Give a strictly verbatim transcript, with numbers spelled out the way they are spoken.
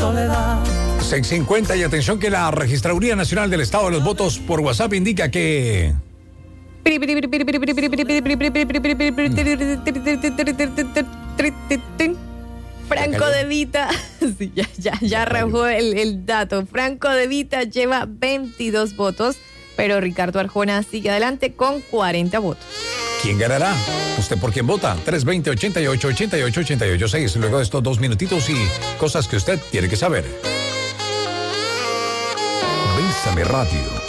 soledad. seis cincuenta y atención que la Registraduría Nacional del Estado de los Votos por WhatsApp indica que... Franco De Vita, sí, ya, ya, ya arrojó el, el dato. Franco De Vita lleva veintidós votos, pero Ricardo Arjona sigue adelante con cuarenta votos. ¿Quién ganará? ¿Usted por quién vota? tres veinte, ochenta y ocho, ochenta y ocho, ochenta y ocho, seis. Luego de estos dos minutitos y cosas que usted tiene que saber. Bésame Radio.